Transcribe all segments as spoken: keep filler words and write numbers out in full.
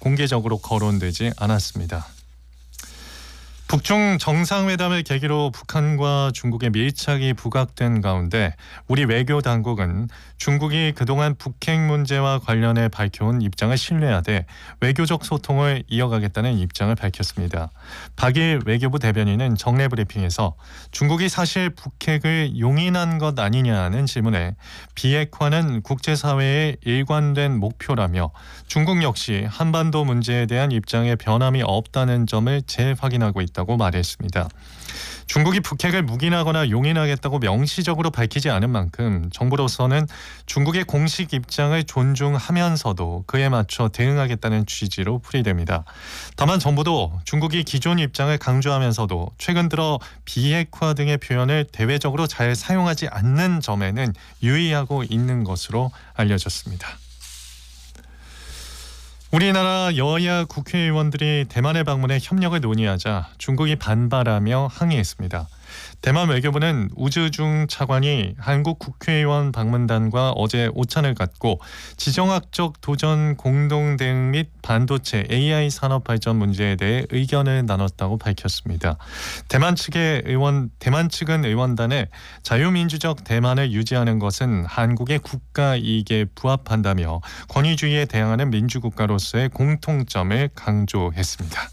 공개적으로 거론되지 않았습니다. 북중 정상회담을 계기로 북한과 중국의 밀착이 부각된 가운데 우리 외교 당국은 중국이 그동안 북핵 문제와 관련해 밝혀온 입장을 신뢰하되 외교적 소통을 이어가겠다는 입장을 밝혔습니다. 박일 외교부 대변인은 정례 브리핑에서 중국이 사실 북핵을 용인한 것 아니냐는 질문에 비핵화는 국제사회의 일관된 목표라며 중국 역시 한반도 문제에 대한 입장에 변함이 없다는 점을 재확인하고 있다 고 말했습니다. 중국이 북핵을 묵인하거나 용인하겠다고 명시적으로 밝히지 않은 만큼 정부로서는 중국의 공식 입장을 존중하면서도 그에 맞춰 대응하겠다는 취지로 풀이됩니다. 다만 정부도 중국이 기존 입장을 강조하면서도 최근 들어 비핵화 등의 표현을 대외적으로 잘 사용하지 않는 점에는 유의하고 있는 것으로 알려졌습니다. 우리나라 여야 국회의원들이 대만을 방문해 협력을 논의하자 중국이 반발하며 항의했습니다. 대만 외교부는 우즈중 차관이 한국 국회의원 방문단과 어제 오찬을 갖고 지정학적 도전 공동 대응 및 반도체 에이아이 산업 발전 문제에 대해 의견을 나눴다고 밝혔습니다. 대만 측의 의원 대만 측은 의원단에 자유민주적 대만을 유지하는 것은 한국의 국가 이익에 부합한다며 권위주의에 대항하는 민주국가로서의 공통점을 강조했습니다.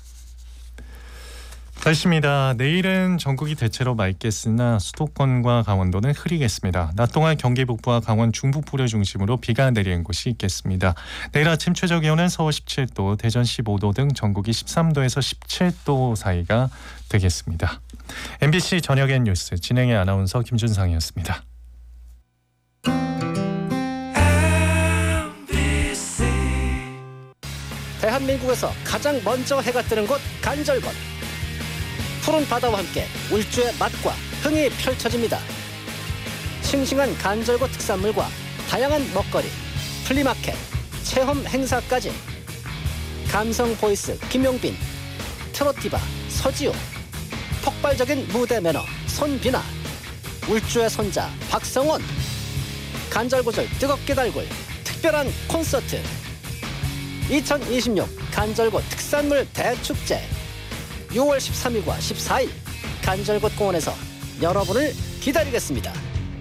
날씨입니다. 내일은 전국이 대체로 맑겠으나 수도권과 강원도는 흐리겠습니다. 낮 동안 경기 북부와 강원 중북부를 중심으로 비가 내리는 곳이 있겠습니다. 내일 아침 최저 기온은 서울 십칠 도, 대전 십오 도 등 전국이 십삼 도에서 십칠 도 사이가 되겠습니다. 엠비씨 저녁엔 뉴스 진행의 아나운서 김준상이었습니다. 대한민국에서 가장 먼저 해가 뜨는 곳 간절곶. 푸른 바다와 함께 울주의 맛과 흥이 펼쳐집니다. 싱싱한 간절곶 특산물과 다양한 먹거리, 플리마켓, 체험 행사까지 감성 보이스 김용빈, 트로티바 서지호, 폭발적인 무대 매너 손비나, 울주의 손자 박성원, 간절곶을 뜨겁게 달굴 특별한 콘서트 이천이십육 간절곶 특산물 대축제 유월 십삼일과 십사일 간절곶 공원에서 여러분을 기다리겠습니다.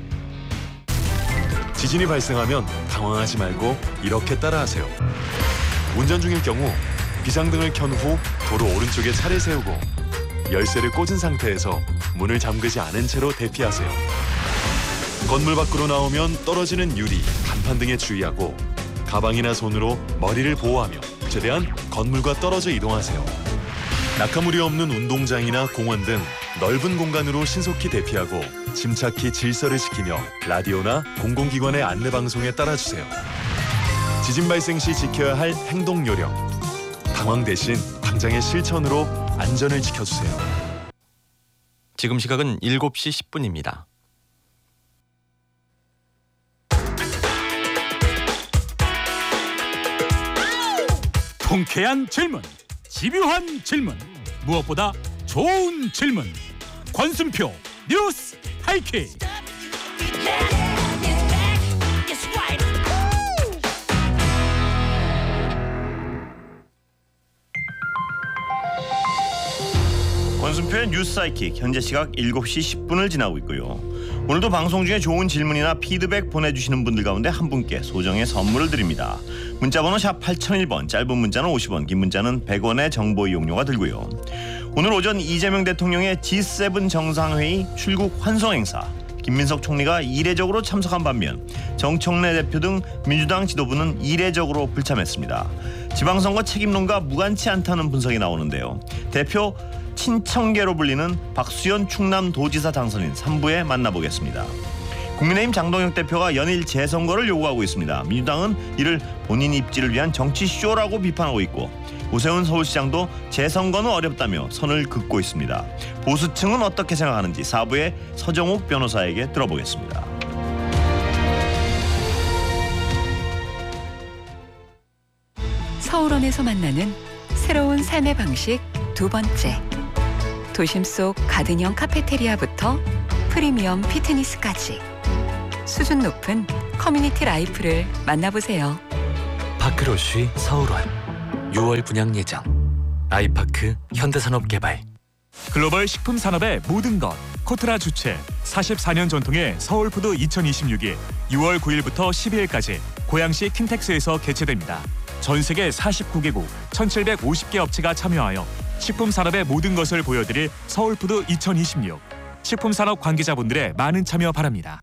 지진이 발생하면 당황하지 말고 이렇게 따라하세요. 운전 중일 경우 비상등을 켠 후 도로 오른쪽에 차를 세우고 열쇠를 꽂은 상태에서 문을 잠그지 않은 채로 대피하세요. 건물 밖으로 나오면 떨어지는 유리, 간판 등에 주의하고 가방이나 손으로 머리를 보호하며 최대한 건물과 떨어져 이동하세요. 낙하물이 없는 운동장이나 공원 등 넓은 공간으로 신속히 대피하고 침착히 질서를 지키며 라디오나 공공기관의 안내방송에 따라주세요. 지진 발생 시 지켜야 할 행동 요령. 당황 대신 당장의 실천으로 안전을 지켜주세요. 지금 시각은 일곱 시 십 분입니다. 통쾌한 질문, 집요한 질문, 무엇보다 좋은 질문. 권순표 뉴스 하이킥. 권순표의 뉴스 사이킥, 현재 시각 일곱 시 십 분을 지나고 있고요. 오늘도 방송 중에 좋은 질문이나 피드백 보내주시는 분들 가운데 한 분께 소정의 선물을 드립니다. 문자번호 샵 팔공공일 번, 짧은 문자는 오십 원, 긴 문자는 백 원의 정보 이용료가 들고요. 오늘 오전 이재명 대통령의 지 세븐 정상회의 출국 환송 행사, 김민석 총리가 이례적으로 참석한 반면 정청래 대표 등 민주당 지도부는 이례적으로 불참했습니다. 지방선거 책임론과 무관치 않다는 분석이 나오는데요. 대표 친청계로 불리는 박수현 충남도지사 당선인 삼 부에 만나보겠습니다. 국민의힘 장동혁 대표가 연일 재선거를 요구하고 있습니다. 민주당은 이를 본인 입지를 위한 정치쇼라고 비판하고 있고, 오세훈 서울시장도 재선거는 어렵다며 선을 긋고 있습니다. 보수층은 어떻게 생각하는지 사 부의 서정욱 변호사에게 들어보겠습니다. 서울원에서 만나는 새로운 삶의 방식 두 번째. 도심 속 가든형 카페테리아부터 프리미엄 피트니스까지 수준 높은 커뮤니티 라이프를 만나보세요. 밖으로 쉬 서울원. 유월 분양 예정. 아이파크 현대산업개발. 글로벌 식품 산업의 모든 것. 코트라 주최 사십사 년 전통의 서울푸드 이천이십육이 유월 구일부터 십이일까지 고양시 킨텍스에서 개최됩니다. 전 세계 사십구 개국 천칠백오십 개 업체가 참여하여 식품 산업의 모든 것을 보여드릴 서울푸드 이천이십육. 식품 산업 관계자분들의 많은 참여 바랍니다.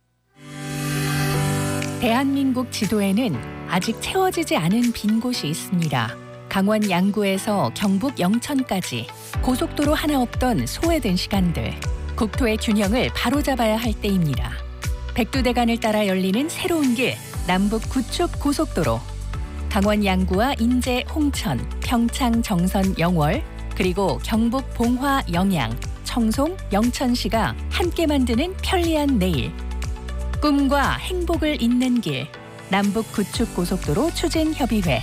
대한민국 지도에는 아직 채워지지 않은 빈 곳이 있습니다. 강원 양구에서 경북 영천까지 고속도로 하나 없던 소외된 시간들. 국토의 균형을 바로잡아야 할 때입니다. 백두대간을 따라 열리는 새로운 길, 남북 구축 고속도로. 강원 양구와 인제, 홍천, 평창, 정선, 영월, 그리고 경북 봉화, 영양, 청송, 영천시가 함께 만드는 편리한 내일. 꿈과 행복을 잇는 길, 남북 구축 고속도로 추진협의회.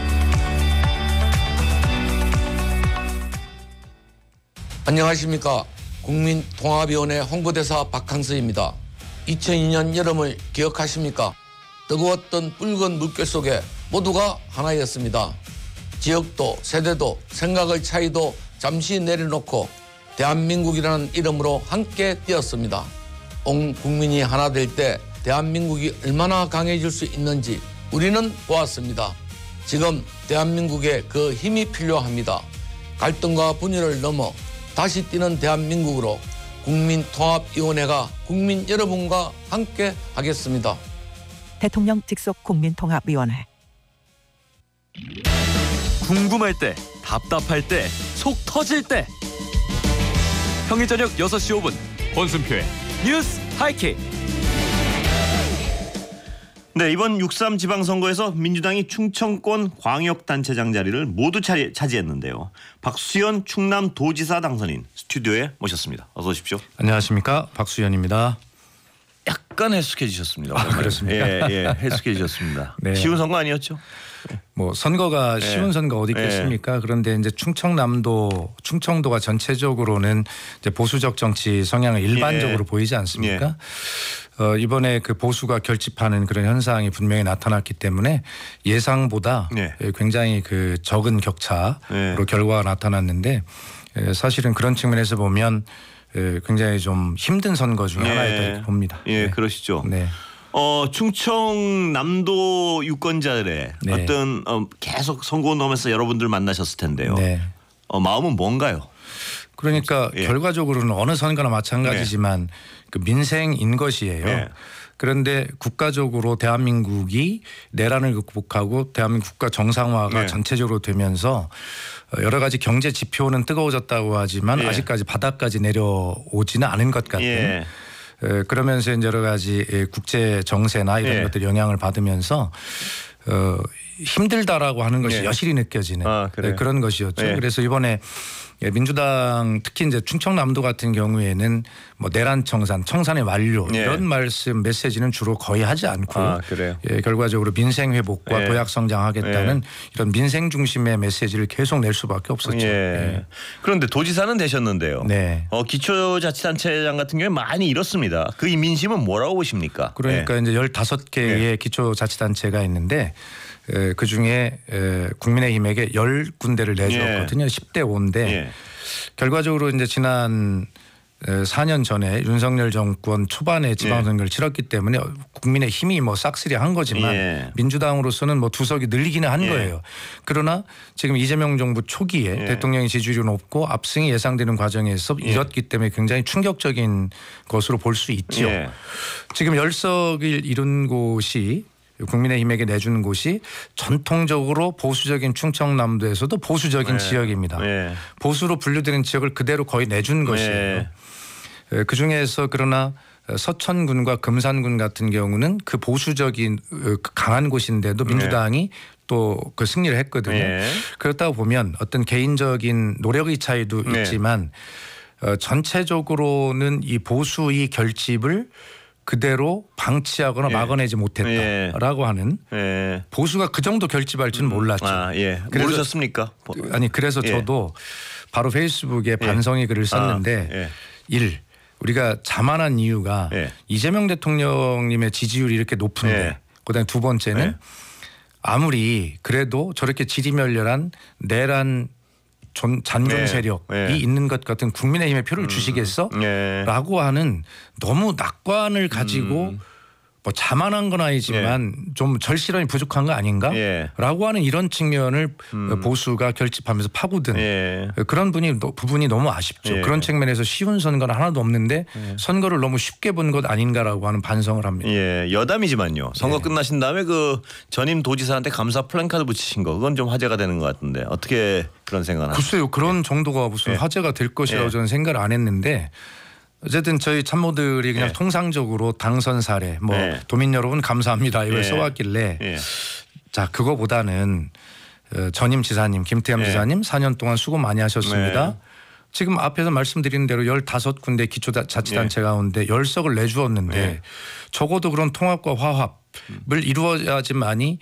안녕하십니까. 국민통합위원회 홍보대사 박항서입니다. 이천이 년 여름을 기억하십니까? 뜨거웠던 붉은 물결 속에 모두가 하나였습니다. 지역도 세대도 생각의 차이도 잠시 내려놓고 대한민국이라는 이름으로 함께 뛰었습니다. 온 국민이 하나 될 때 대한민국이 얼마나 강해질 수 있는지 우리는 보았습니다. 지금 대한민국에 그 힘이 필요합니다. 갈등과 분열을 넘어 다시 뛰는 대한민국으로 국민통합위원회가 국민 여러분과 함께 하겠습니다. 대통령 직속 국민통합위원회. 궁금할 때, 답답할 때, 속 터질 때. 평일 저녁 여섯 시 오 분 권순표의 뉴스 하이킥. 네, 이번 육삼 지방선거에서 민주당이 충청권 광역단체장 자리를 모두 차지, 차지했는데요. 박수현 충남도지사 당선인 스튜디오에 모셨습니다. 어서 오십시오. 안녕하십니까, 박수현입니다. 약간 해숙해지셨습니다. 아, 그렇습니까? 예, 예, 해숙해지셨습니다. 네. 쉬운 선거 아니었죠? 뭐 선거가 쉬운 네. 선거 어디 있겠습니까? 네. 그런데 이제 충청남도, 충청도가 전체적으로는 이제 보수적 정치 성향을 일반적으로 예. 보이지 않습니까? 예. 어, 이번에 그 보수가 결집하는 그런 현상이 분명히 나타났기 때문에 예상보다 예. 굉장히 그 적은 격차로 예. 결과가 나타났는데 사실은 그런 측면에서 보면 굉장히 좀 힘든 선거 중에 예. 하나였다 이렇게 봅니다. 예, 네. 그러시죠. 네. 어, 충청남도 유권자들의 네. 어떤 어, 계속 선거운동하면서 여러분들 만나셨을 텐데요. 네. 어, 마음은 뭔가요? 그러니까 예. 결과적으로는 어느 선거나 마찬가지지만 네. 그 민생인 것이에요. 네. 그런데 국가적으로 대한민국이 내란을 극복하고 대한민국 국가 정상화가 네. 전체적으로 되면서 여러 가지 경제 지표는 뜨거워졌다고 하지만 예. 아직까지 바닥까지 내려오지는 않은 것 같은. 예. 그러면서 이제 여러 가지 국제 정세나 이런 예. 것들 영향을 받으면서 어, 힘들다라고 하는 것이 예. 여실히 느껴지는 아, 그래요? 그런 것이었죠. 예. 그래서 이번에 민주당 특히 이제 충청남도 같은 경우에는 뭐 내란 청산, 청산의 완료 예. 이런 말씀 메시지는 주로 거의 하지 않고 아, 그래요? 예, 결과적으로 민생 회복과 예. 도약 성장하겠다는 이런 민생 중심의 메시지를 계속 낼 수밖에 없었죠. 예. 예. 그런데 도지사는 되셨는데요. 네. 어, 기초자치단체장 같은 경우에 많이 잃었습니다. 그 이 민심은 뭐라고 보십니까? 그러니까 예. 이제 열다섯 개의 예. 기초자치단체가 있는데 그 중에 국민의힘에게 열 군데를 내주었거든요. 예. 십 대 오인데 예. 결과적으로 이제 지난 사 년 전에 윤석열 정권 초반에 지방선거를 예. 치렀기 때문에 국민의힘이 뭐 싹쓸이 한 거지만 예. 민주당으로서는 뭐 두 석이 늘리기는 한 예. 거예요. 그러나 지금 이재명 정부 초기에 예. 대통령의 지지율이 높고 압승이 예상되는 과정에서 예. 잃었기 때문에 굉장히 충격적인 것으로 볼 수 있죠. 예. 지금 열 석을 이룬 곳이 국민의힘에게 내준 곳이 전통적으로 보수적인 충청남도에서도 보수적인 네. 지역입니다. 네. 보수로 분류되는 지역을 그대로 거의 내준 것이에요. 네. 그중에서 그러나 서천군과 금산군 같은 경우는 그 보수적인 강한 곳인데도 민주당이 또 그 승리를 했거든요. 네. 그렇다고 보면 어떤 개인적인 노력의 차이도 네. 있지만 전체적으로는 이 보수의 결집을 그대로 방치하거나 예. 막아내지 못했다라고 예. 하는 예. 보수가 그 정도 결집할 줄은 몰랐죠. 아, 예. 그래서- 모르셨습니까? 아니 그래서 예. 저도 바로 페이스북에 반성의 글을 썼는데 아, 예. 일 우리가 자만한 이유가 예. 이재명 대통령님의 지지율이 이렇게 높은데 예. 그다음에 두 번째는 예. 아무리 그래도 저렇게 지리멸렬한 내란 존, 잔존 네. 세력이 네. 있는 것 같은 국민의힘에 표를 음. 주시겠어? 네. 라고 하는 너무 낙관을 가지고 음. 뭐 자만한 건 아니지만 좀 절실함이 부족한 거 아닌가? 예. 라고 하는 이런 측면을 음. 보수가 결집하면서 파고든 예. 그런 분이 부분이 너무 아쉽죠. 예. 그런 측면에서 쉬운 선거는 하나도 없는데 예. 선거를 너무 쉽게 본 것 아닌가라고 하는 반성을 합니다. 예, 여담이지만요. 선거 예. 끝나신 다음에 그 전임 도지사한테 감사 플랜카드 붙이신 거 그건 좀 화제가 되는 것 같은데 어떻게 그런 생각을 하세요? 글쎄요. 그런 정도가 무슨 예. 화제가 될 것이라고 예. 저는 생각을 안 했는데 어쨌든 저희 참모들이 그냥 예. 통상적으로 당선 사례 뭐 예. 도민 여러분 감사합니다 이걸 예. 써왔길래 예. 자 그거보다는 어, 전임 지사님 김태흠 예. 지사님 사 년 동안 수고 많이 하셨습니다. 네. 지금 앞에서 말씀드린 대로 열다섯 군데 기초자치단체 예. 가운데 열 석을 내주었는데 예. 적어도 그런 통합과 화합을 이루어야지만이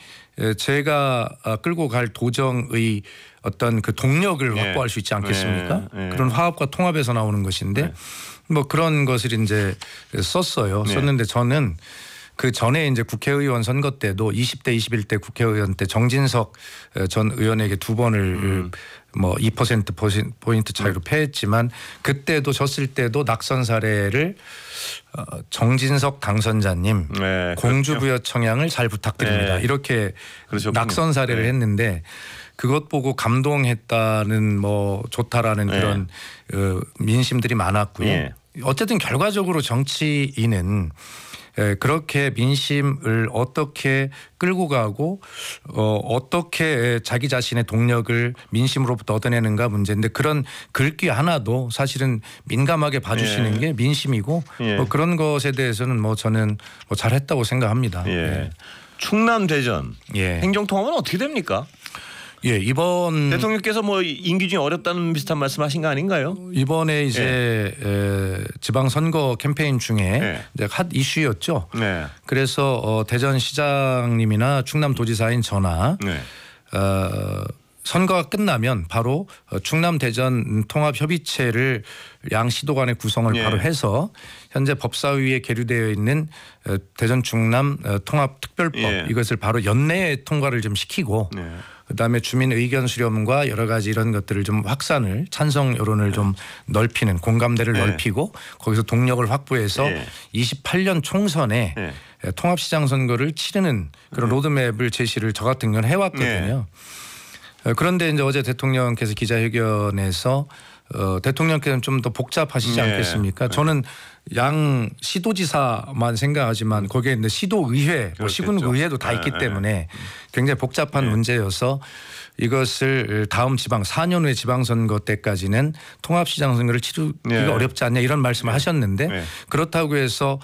제가 끌고 갈 도정의 어떤 그 동력을 예. 확보할 수 있지 않겠습니까? 예. 예. 그런 화합과 통합에서 나오는 것인데 예. 뭐 그런 것을 이제 썼어요. 예. 썼는데 저는 그 전에 이제 국회의원 선거 때도 이십 대 이십일 대 국회의원 때 정진석 전 의원에게 두 번을 음. 뭐 이 퍼센트 포인트 차이로 패했지만 그때도 졌을 때도 낙선 사례를 어, 정진석 당선자님 네, 공주부여 청양을 잘 부탁드립니다. 네. 이렇게 그러셨군요. 낙선 사례를 네. 했는데 그것 보고 감동했다는 뭐 좋다라는 네. 그런 어, 민심들이 많았고요. 예. 어쨌든 결과적으로 정치인은 에, 그렇게 민심을 어떻게 끌고 가고 어, 어떻게 자기 자신의 동력을 민심으로부터 얻어내는가 문제인데 그런 글귀 하나도 사실은 민감하게 봐주시는 예. 게 민심이고 예. 뭐 그런 것에 대해서는 뭐 저는 뭐 잘했다고 생각합니다. 예. 충남 대전 예. 행정통합은 어떻게 됩니까? 예, 이번 대통령께서 뭐 임기 중에 어렵다는 비슷한 말씀하신 거 아닌가요? 이번에 이제 에, 지방 선거 캠페인 중에 예. 이제 핫 이슈였죠. 네. 그래서 어, 대전시장님이나 충남도지사인 저나 네. 어, 선거가 끝나면 바로 어, 충남 대전 통합협의체를 양 시도 간의 구성을 예. 바로 해서 현재 법사위에 계류되어 있는 어, 대전 충남 어, 통합특별법 예. 이것을 바로 연내에 통과를 좀 시키고 네. 그다음에 주민 의견 수렴과 여러 가지 이런 것들을 좀 확산을 찬성 여론을 좀 넓히는 공감대를 네. 넓히고 거기서 동력을 확보해서 예. 이십팔 년 총선에 예. 통합시장 선거를 치르는 그런 네. 로드맵을 제시를 저 같은 건 해왔거든요. 어, 그런데 이제 어제 대통령께서 기자회견에서 어, 대통령께서는 좀 더 복잡하시지 네. 않겠습니까? 저는 양 시도지사만 생각하지만 거기에 있는 시도의회, 뭐 시군의회도 다 있기 네. 때문에 굉장히 복잡한 네. 문제여서 이것을 다음 지방 사 년 후에 지방선거 때까지는 통합시장 선거를 치르기가 네. 어렵지 않냐 이런 말씀을 하셨는데 네. 그렇다고 해서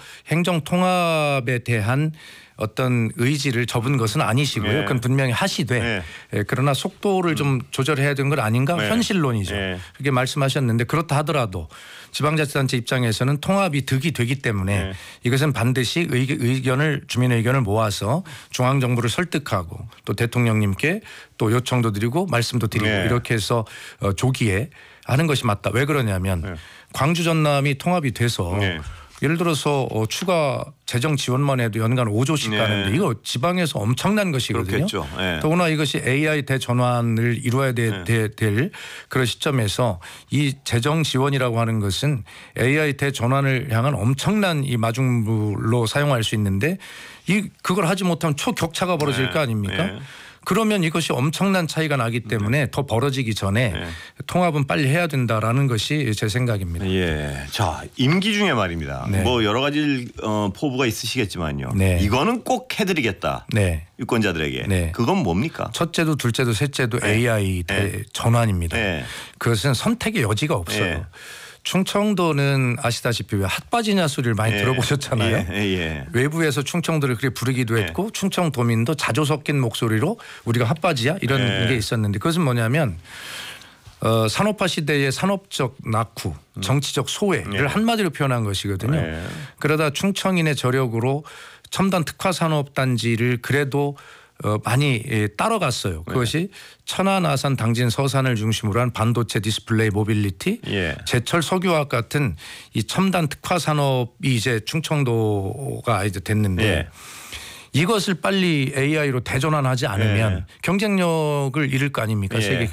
행정통합에 대한 어떤 의지를 접은 것은 아니시고요. 네. 그건 분명히 하시되 네. 예, 그러나 속도를 좀 조절해야 되는 건 아닌가 네. 현실론이죠. 네. 그렇게 말씀하셨는데 그렇다 하더라도 지방자치단체 입장에서는 통합이 득이 되기 때문에 네. 이것은 반드시 의견을 주민의 의견을 모아서 중앙정부를 설득하고 또 대통령님께 또 요청도 드리고 말씀도 드리고 네. 이렇게 해서 어, 조기에 하는 것이 맞다. 왜 그러냐면 네. 광주 전남이 통합이 돼서 네. 예를 들어서 어, 추가 재정 지원만 해도 연간 오조씩 네. 가는데 이거 지방에서 엄청난 것이거든요. 그렇겠죠. 네. 더구나 이것이 에이아이 대전환을 이루어야 되, 네. 되, 될 그런 시점에서 이 재정 지원이라고 하는 것은 에이아이 대전환을 향한 엄청난 이 마중물로 사용할 수 있는데 이 그걸 하지 못하면 초격차가 벌어질 네. 거 아닙니까? 네. 그러면 이것이 엄청난 차이가 나기 때문에 더 벌어지기 전에 네. 통합은 빨리 해야 된다라는 것이 제 생각입니다. 예. 자, 임기 중에 말입니다. 네. 뭐 여러 가지 어, 포부가 있으시겠지만요. 네. 이거는 꼭 해드리겠다. 네. 유권자들에게. 네. 그건 뭡니까? 첫째도 둘째도 셋째도 네. 에이아이 대전환입니다. 네. 그것은 선택의 여지가 없어요. 네. 충청도는 아시다시피 왜 핫바지냐 소리를 많이 예. 들어보셨잖아요. 예. 예. 예. 외부에서 충청도를 그렇게 부르기도 예. 했고 충청도민도 자조 섞인 목소리로 우리가 핫바지야 이런 예. 게 있었는데 그것은 뭐냐면 어, 산업화 시대의 산업적 낙후, 정치적 소외를 예. 한마디로 표현한 것이거든요. 예. 그러다 충청인의 저력으로 첨단 특화 산업 단지를 그래도 어, 많이 예, 따라갔어요. 그것이 천안, 아산, 당진, 서산을 중심으로 한 반도체, 디스플레이, 모빌리티, 예. 제철, 석유화학 같은 이 첨단 특화 산업이 이제 충청도가 이제 됐는데 예. 이것을 빨리 에이아이로 대전환하지 않으면 예. 경쟁력을 잃을 거 아닙니까? 예. 세계